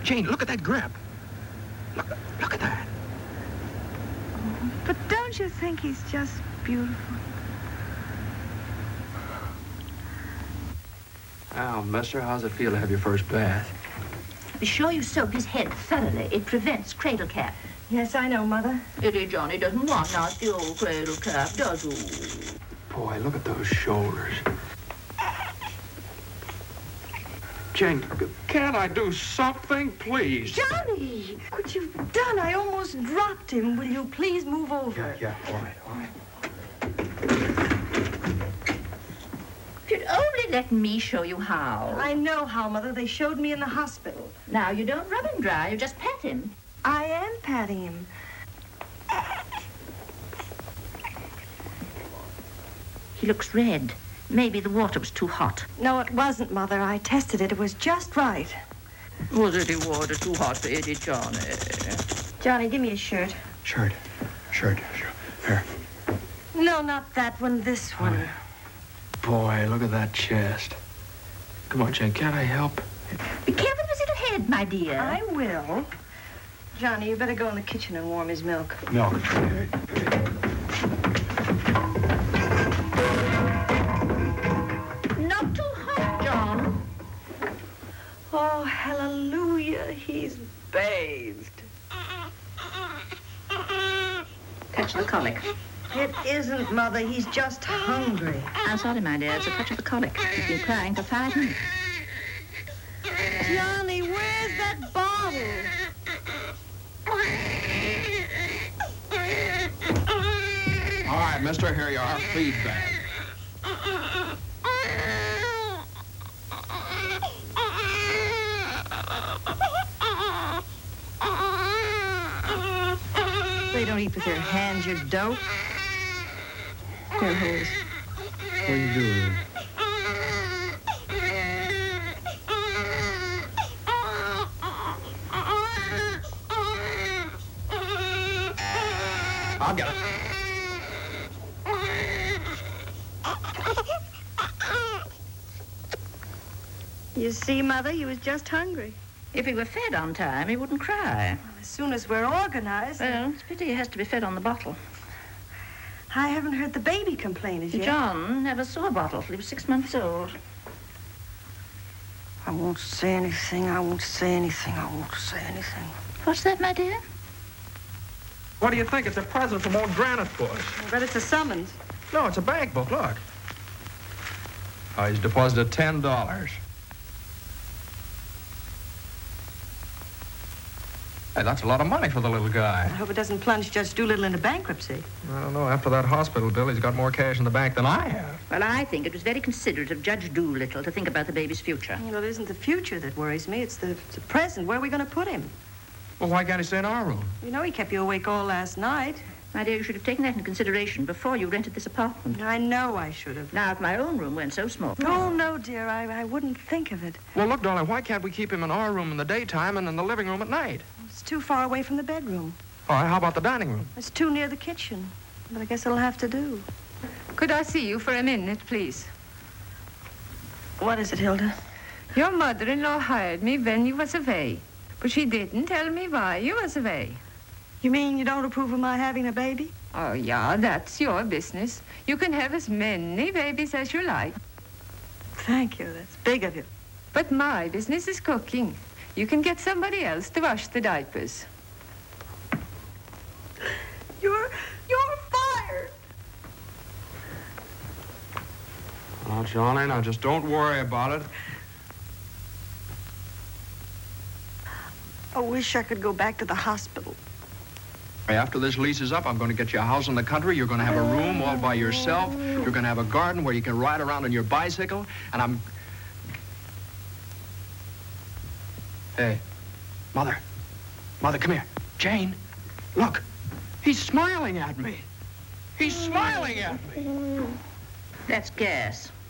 Jane, look at that grip. Look at that. But don't you think he's just beautiful? Well, mister, how's it feel to have your first bath? Be sure you soak his head thoroughly. It prevents cradle cap. Yes, I know, Mother. Eddie Johnny doesn't want nasty old cradle cap, does he? Boy, look at those shoulders. Jane, can't I do something, please? Johnny! What you've done, I almost dropped him. Will you please move over? Yeah, all right. If you'd only let me show you how. I know how, Mother. They showed me in the hospital. Now, you don't rub him dry, you just pat him. I am patting him. He looks red. Maybe the water was too hot. No, it wasn't, Mother. I tested it. It was just right. Was any water too hot for Eddie Johnny? Johnny, give me a shirt. Shirt. Here. No, not that one. This one. Oh, yeah. Boy, look at that chest. Come on, Jane, can't I help? Be careful of his little head, my dear. I will. Johnny, you better go in the kitchen and warm his milk. Milk. Not too hot, John. Oh, hallelujah. He's bathed. Touch the colic. It isn't, Mother. He's just hungry. I'm sorry, my dear. It's a touch of the colic. He's been crying for 5 minutes. Johnny, where's that bottle? All right, mister, here you are. Feed bag. They don't eat with their hands, you dope. Here, holes. What are you doing? I'll get it. You see, Mother, he was just hungry. If he were fed on time, he wouldn't cry. As soon as we're organized... Well, it's a pity he has to be fed on the bottle. I haven't heard the baby complain as yet. John never saw a bottle till he was 6 months old. I won't say anything. I won't say anything. I won't say anything. What's that, my dear? What do you think? It's a present from old Granite Bush. I bet it's a summons. No, it's a bank book. Look. Oh, he's deposited $10. Hey, that's a lot of money for the little guy. I hope it doesn't plunge Judge Doolittle into bankruptcy. I don't know. After that hospital bill, he's got more cash in the bank than I have. Well, I think it was very considerate of Judge Doolittle to think about the baby's future. You know, it isn't the future that worries me. It's the present. Where are we going to put him? Well, why can't he stay in our room? You know, he kept you awake all last night. My dear, you should have taken that into consideration before you rented this apartment. I know I should have. Now, if my own room weren't so small. Oh, no, dear. I wouldn't think of it. Well, look, darling, why can't we keep him in our room in the daytime and in the living room at night? It's too far away from the bedroom. All right, how about the dining room? It's too near the kitchen. But I guess it'll have to do. Could I see you for a minute, please? What is it, Hilda? Your mother-in-law hired me when you was away, but she didn't tell me why you was away. You mean you don't approve of my having a baby? Oh, yeah, that's your business. You can have as many babies as you like. Thank you. That's big of you. But my business is cooking. You can get somebody else to wash the diapers. You're fired. Oh, Johnny, now just don't worry about it. I wish I could go back to the hospital. After this lease is up, I'm going to get you a house in the country. You're going to have a room all by yourself. You're going to have a garden where you can ride around on your bicycle. And I'm... Hey, Mother. Mother, come here. Jane, look. He's smiling at me. He's smiling at me. That's gas.